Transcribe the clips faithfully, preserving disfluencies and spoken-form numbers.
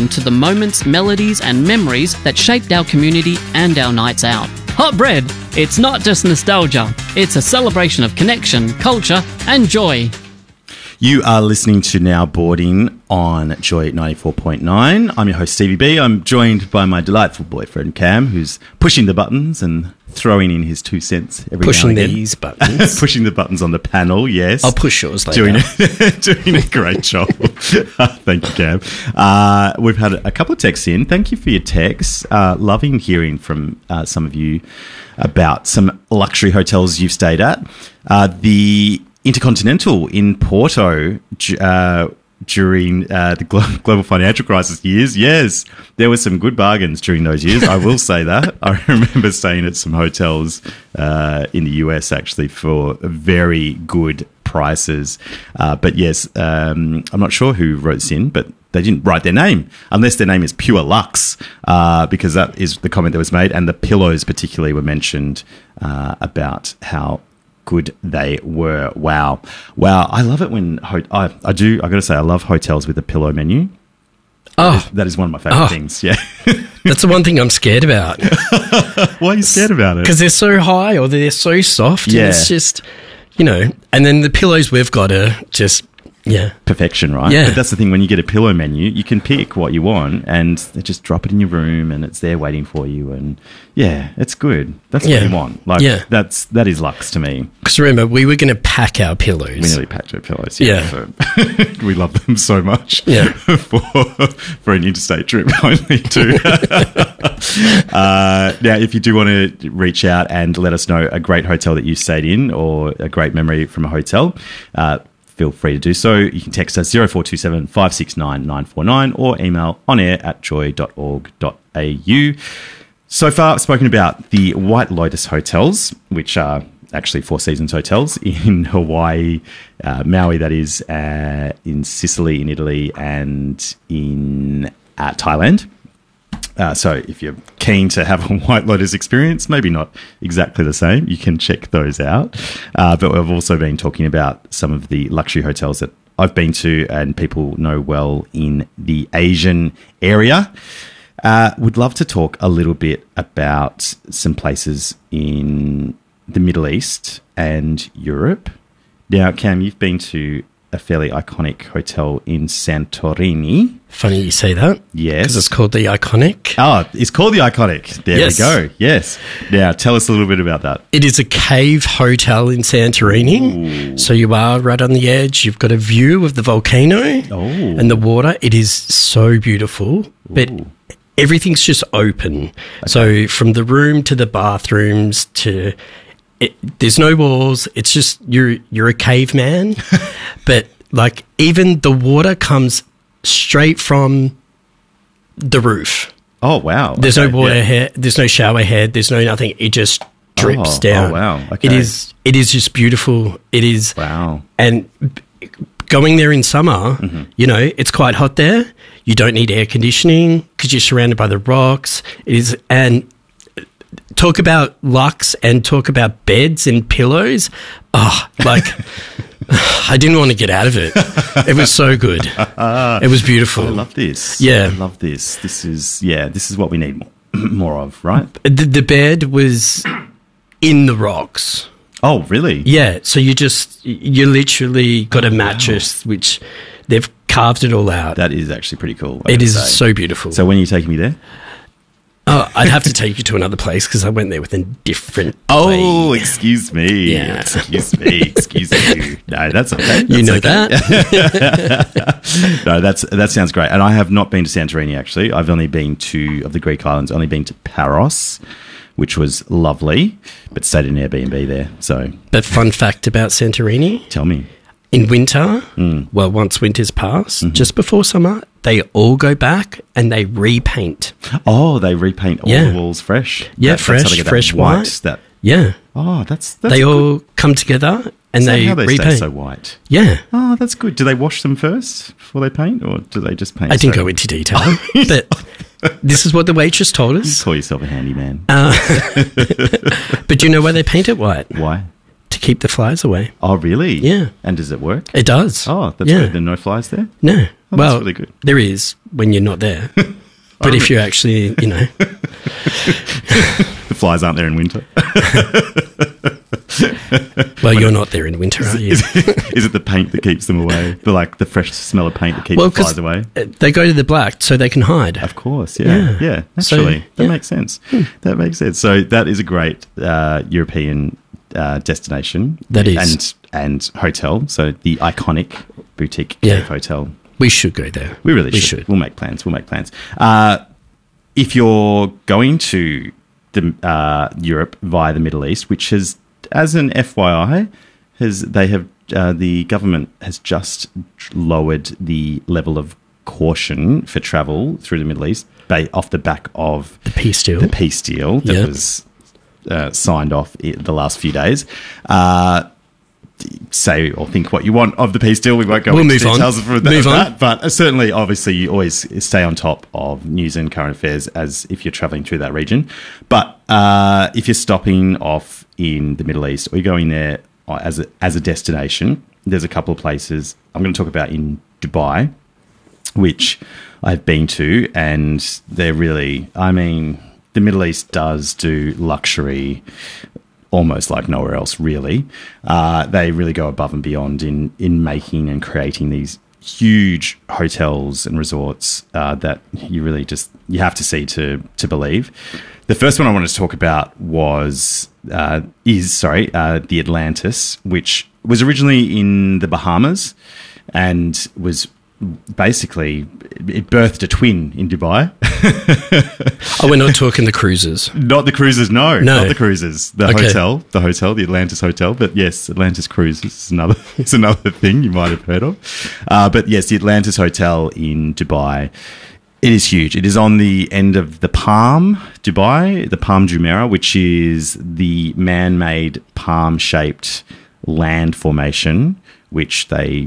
rewind to the moments, melodies and memories that shaped our community and our nights out. Hot Bread, it's not just nostalgia, it's a celebration of connection, culture and joy. You are listening to Now Boarding on Joy ninety-four point nine. I'm your host, Stevie B. I'm joined by my delightful boyfriend, Cam, who's pushing the buttons and throwing in his two cents every pushing now and again. these buttons. Pushing the buttons on the panel, yes. I'll push yours later. Doing, doing a great job. Thank you, Cam. Uh, we've had a couple of texts in. Thank you for your texts. Uh, loving hearing from uh, some of you about some luxury hotels you've stayed at. Uh, the Intercontinental in Porto uh, during uh, the glo- global financial crisis years. Yes, there were some good bargains during those years. I will say that. I remember staying at some hotels uh, in the U S actually for very good prices. Uh, but yes, um, I'm not sure who wrote this in, but they didn't write their name, unless their name is Pure Luxe, uh, because that is the comment that was made. And the pillows particularly were mentioned uh, about how good they were. Wow. Wow. I love it when, ho- I, I do, I got to say, I love hotels with a pillow menu. Oh. That is, that is one of my favourite Oh. things. Yeah. That's the one thing I'm scared about. Why are you scared about it? Because they're so high or they're so soft. Yeah. And it's just, you know, and then the pillows we've got are just, yeah. Perfection, right? Yeah. But that's the thing, when you get a pillow menu, you can pick what you want and they just drop it in your room and it's there waiting for you. And yeah, it's good. That's Yeah. what you want. Like, Yeah. that's, that is luxe to me. Because remember, we were going to pack our pillows. We nearly packed our pillows. Yeah. Yeah. So we love them so much. Yeah. for, for an interstate trip only too. uh, now, if you do want to reach out and let us know a great hotel that you stayed in or a great memory from a hotel, uh, feel free to do so. You can text us zero four two seven, five six nine, nine four nine or email onair at joy dot org dot a u. So far, I've spoken about the White Lotus hotels, which are actually Four Seasons hotels in Hawaii, uh, Maui, that is, uh, in Sicily, in Italy, and in uh, Thailand. Uh, so if you're keen to have a White Lotus experience, maybe not exactly the same, you can check those out. Uh, but we've also been talking about some of the luxury hotels that I've been to and people know well in the Asian area. Uh, would love to talk a little bit about some places in the Middle East and Europe. Now, Cam, you've been to a fairly iconic hotel in Santorini. Funny you say that. Yes. Because it's called the Iconic. Oh, it's called the Iconic. There Yes. we go. Yes. Now, tell us a little bit about that. It is a cave hotel in Santorini. Ooh. So you are right on the edge. You've got a view of the volcano Oh. and the water. It is so beautiful. But Ooh. everything's just open. So from the room to the bathrooms to... It, there's no walls. It's just you're you're a caveman. But like even the water comes straight from the roof. Oh, wow. There's Okay, no water yeah. head. There's no shower head. There's no nothing. It just drips Oh, down. oh, wow. Okay. It is. It is just beautiful. It is. Wow. And b- going there in summer, Mm-hmm. you know, it's quite hot there. You don't need air conditioning because you're surrounded by the rocks. It is and. Talk about luxe and talk about beds and pillows. Oh, like I didn't want to get out of it. It was so good. It was beautiful. I love this. Yeah. I love this. This is, yeah, this is what we need more, more of, right? The, the bed was in the rocks. Oh, really? Yeah, so you just you literally got a mattress which they've carved it all out. That is actually pretty cool. I It gotta is say. so beautiful. So when are you taking me there? Oh, I'd have to take you to another place because I went there with a different. Oh, place. excuse me. Yeah. Excuse me. Excuse you. No, that's okay. You That's know okay. that. No, that's that sounds great. And I have not been to Santorini actually. I've only been to of the Greek islands. Only been to Paros, which was lovely, but stayed in Airbnb there. So But fun fact about Santorini: tell me. in winter, Mm. well, once winter's passed, Mm-hmm. just before summer, they all go back and they repaint. Oh, they repaint all Yeah. the walls fresh. Yeah, That- that's fresh, how they get that fresh white. white. That Yeah, oh, that's that's they good. all come together and Is that they how they repaint. stay so white. Yeah. Oh, that's good. Do they wash them first before they paint, or do they just paint? I didn't straight? go into detail, but this is what the waitress told You us. call yourself a handyman. Uh, but do you know why they paint it white? Why? To keep the flies away. Oh, really? Yeah. And does it work? It does. Oh, that's yeah. good. There are no flies there? No. Oh, well, that's really good. there is when you're not there. But if you're actually, you know. The flies aren't there in winter. Well, you're not there in winter, are you? Is, is it the paint that keeps them away? The like the fresh smell of paint that keeps Well, the flies 'cause away? they go to the black so they can hide. Of course, yeah. Yeah, Yeah. naturally. So, that yeah. makes sense. That makes sense. So that is a great uh, European uh, destination. That is. And, and hotel. So the iconic boutique Yeah. cave hotel. We should go there. We really we should. should. We'll make plans. We'll make plans. Uh, if you're going to the uh, Europe via the Middle East, which has, as an F Y I, has they have uh, the government has just lowered the level of caution for travel through the Middle East ba- off the back of The peace deal. the peace deal that Yep. was uh, signed off in the last few days. Uh, say or think what you want of the peace deal. We won't go We'll into move on. details of that, Move of on. that, but certainly, obviously, you always stay on top of news and current affairs as if you're traveling through that region. But uh, if you're stopping off in the Middle East or you're going there as a, as a destination, there's a couple of places I'm going to talk about in Dubai, which I've been to, and they're really, I mean, the Middle East does do luxury almost like nowhere else, really. Uh, they really go above and beyond in, in making and creating these huge hotels and resorts uh, that you really just, you have to see to to believe. The first one I wanted to talk about was, uh, is, sorry, uh, the Atlantis, which was originally in the Bahamas and was basically, it birthed a twin in Dubai. Oh, we're not talking the cruises. Not the cruises, no, No. not the cruises. The Okay. hotel, the hotel, the Atlantis Hotel. But yes, Atlantis Cruises is another, is another thing you might have heard of. Uh, but yes, the Atlantis Hotel in Dubai. It is huge. It is on the end of the Palm, Dubai, the Palm Jumeirah, which is the man-made palm-shaped land formation, which they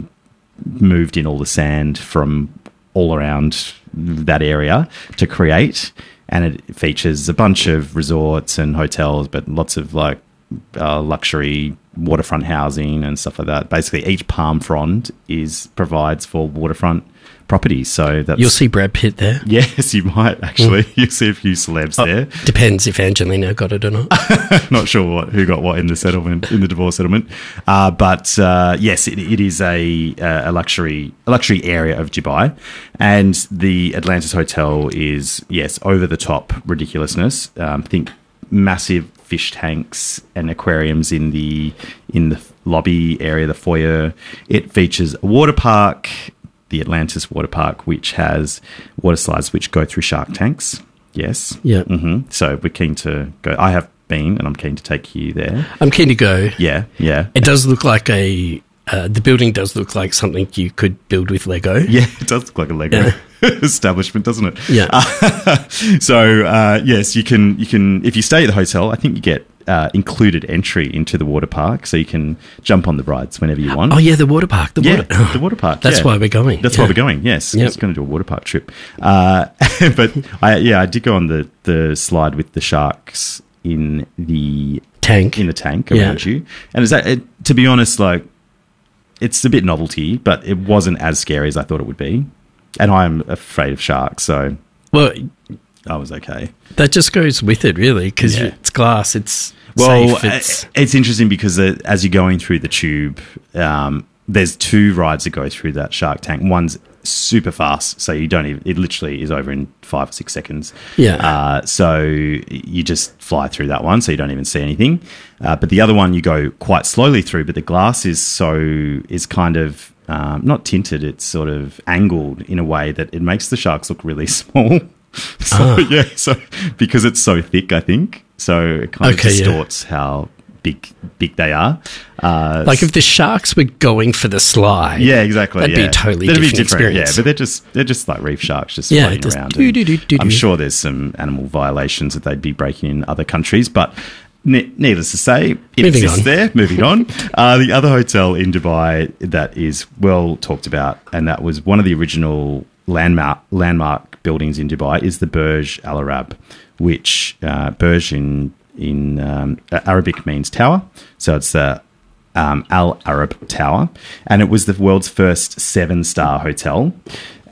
moved in all the sand from all around that area to create. And it features a bunch of resorts and hotels, but lots of like uh, luxury waterfront housing and stuff like that. Basically, each palm frond is provides for waterfront properties. So that's You'll see Brad Pitt there. yes, you might actually. You'll see a few celebs there. Depends if Angelina got it or not. Not sure what, who got what in the settlement, in the divorce settlement, uh, but uh, yes, it, it is a a luxury a luxury area of Dubai, and the Atlantis Hotel is yes over the top ridiculousness. Um, think massive fish tanks and aquariums in the in the lobby area, the foyer. It features a water park, the Atlantis Water Park, which has water slides which go through shark tanks. Yes. Yeah. hmm So we're keen to go. I have been, and I'm keen to take you there. I'm keen to go. Yeah, yeah. It does look like a. Uh, the building does look like something you could build with Lego. Yeah, it does look like a Lego Yeah. establishment, doesn't it? Yeah. Uh, so uh, yes, you can you can if you stay at the hotel, I think you get uh, included entry into the water park, so you can jump on the rides whenever you want. Oh yeah, the water park. The Yeah, water. the water park. That's yeah. why we're going. That's yeah. why we're going. Yes, Yep. it's going to do a water park trip. Uh, but I, yeah, I did go on the, the slide with the sharks in the Tank. in the tank Yeah. around you, and is that it, to be honest, like it's a bit novelty, but it wasn't as scary as I thought it would be. And I'm afraid of sharks, so Well, I was okay. that just goes with it, really, because Yeah. it's glass. It's Well, safe. It's, uh, it's interesting because uh, as you're going through the tube, um, there's two rides that go through that shark tank. One's super fast, so you don't even, it literally is over in five or six seconds. Yeah. Uh, so you just fly through that one, so you don't even see anything. Uh, but the other one you go quite slowly through, but the glass is so, is kind of, um, not tinted, it's sort of angled in a way that it makes the sharks look really small. So, Ah. yeah, so because it's so thick, I think. So it kind Okay, of yeah. distorts how big big they are. Uh, like if the sharks were going for the slide. yeah, exactly. That'd be yeah. a totally That'd be different experience. Yeah, but they're just they're just like reef sharks, just Yeah, floating just around. doo, and doo, doo, doo, I'm doo. sure there's some animal violations that they'd be breaking in other countries, but ne- needless to say, it Moving exists on. there. Moving on. Uh, the other hotel in Dubai that is well talked about, and that was one of the original landmark landmark buildings in Dubai, is the Burj Al Arab, which uh, Burj in in um, Arabic means tower, so it's the um, Al Arab Tower, and it was the world's first seven-star hotel.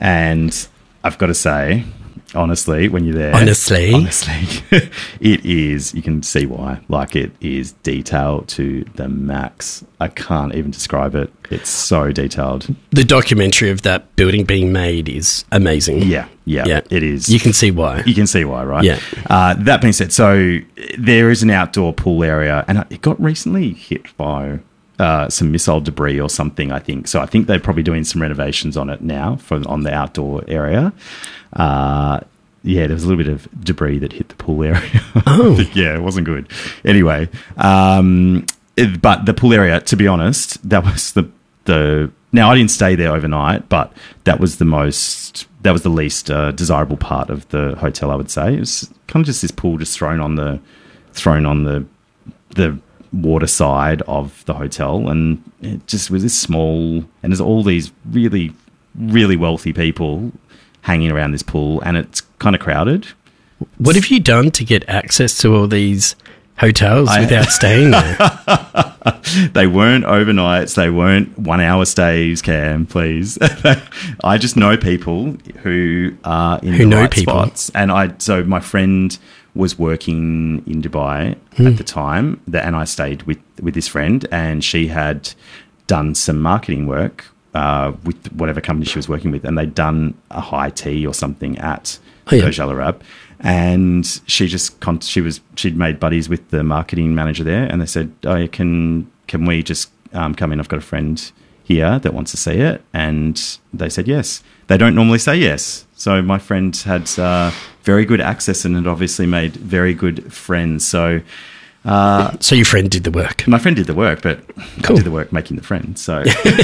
And I've got to say, honestly, when you're there, Honestly. honestly, it is. You can see why. Like, it is detailed to the max. I can't even describe it. It's so detailed. The documentary of that building being made is amazing. Yeah, yeah, Yeah. it is. You can see why. You can see why, right? Yeah. Uh, that being said, so there is an outdoor pool area, and it got recently hit by uh, some missile debris or something, I think. So I think they're probably doing some renovations on it now for on the outdoor area. Uh, yeah, there was a little bit of debris that hit the pool area. Oh. Yeah, it wasn't good. Anyway, um, it- but the pool area, to be honest, that was the the. Now, I didn't stay there overnight, but that was the most, that was the least uh, desirable part of the hotel, I would say. It was kind of just this pool just thrown on the, thrown on the, the water side of the hotel. And it just was this small, and there's all these really, really wealthy people hanging around this pool, and it's kind of crowded. What have you done to get access to all these hotels I- without staying there? They weren't overnights. They weren't one-hour stays, Cam, please. I just know people who are in Who the know right people. spots. And I, so my friend was working in Dubai Hmm. at the time, that, and I stayed with, with this friend, and she had done some marketing work uh, with whatever company she was working with, and they'd done a high tea or something at Oh, yeah. Burj Al Arab. And she just con- she was she'd made buddies with the marketing manager there, and they said, "Oh, yeah, can can we just um, come in? I've got a friend here that wants to see it." And they said yes. They don't normally say yes, so my friend had uh, very good access and had obviously made very good friends. So uh, So your friend did the work. my friend did the work, but Cool. I did the work making the friend. So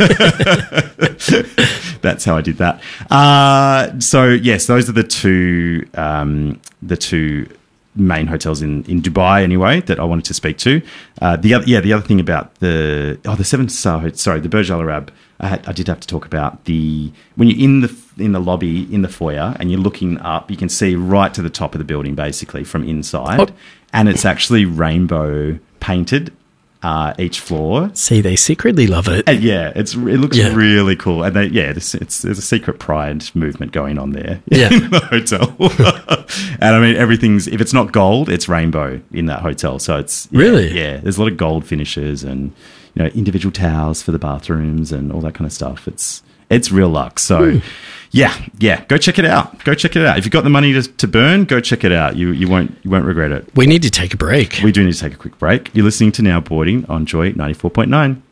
that's how I did that. Uh, so yes, those are the two um, the two main hotels in, in Dubai anyway that I wanted to speak to. Uh, the other yeah the other thing about the oh the seven star ho- sorry the Burj Al Arab. I, had, I did have to talk about the when you're in the in the lobby in the foyer and you're looking up, you can see right to the top of the building basically from inside, Oh. and it's actually rainbow painted uh, each floor. See, they secretly love it. And yeah, it's it looks Yeah. really cool, and they, yeah, it's, it's there's a secret pride movement going on there Yeah. in the hotel. And I mean, everything's if it's not gold, it's rainbow in that hotel. So it's yeah, Really? yeah. There's a lot of gold finishes and you know individual towels for the bathrooms and all that kind of stuff. It's it's real luxe. So yeah, yeah, go check it out. Go check it out. If you've got the money to, to burn, go check it out. You you won't you won't regret it. We need to take a break. We do need to take a quick break. You're listening to Now Boarding on Joy ninety-four point nine.